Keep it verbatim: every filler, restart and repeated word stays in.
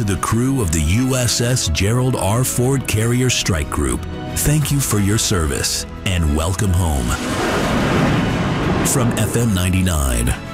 to the crew of the U S S Gerald R. Ford Carrier Strike Group, thank you for your service and welcome home. From F M ninety-nine,